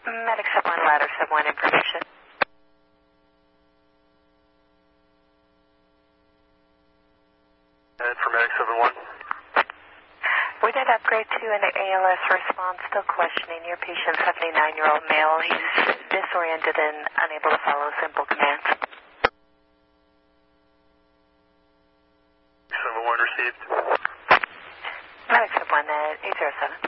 Medic Sub 1, ladder Sub 1 information. And for Medic 71. We did upgrade to an ALS response, still questioning your patient, 79-year-old male. He's disoriented and unable to follow simple commands. 71 received. Medic Sub 1 at 807.